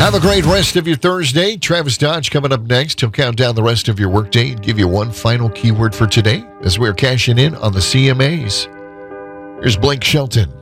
Have a great rest of your Thursday. Travis Dodge coming up next. He'll count down the rest of your workday and give you one final keyword for today as we're cashing in on the CMAs. Here's Blake Shelton.